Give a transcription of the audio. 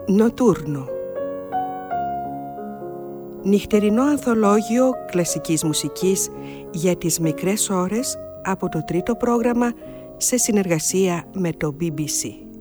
Νοτούρνο. Νυχτερινό ανθολόγιο κλασικής μουσικής για τις μικρές ώρες από το τρίτο πρόγραμμα σε συνεργασία με το BBC.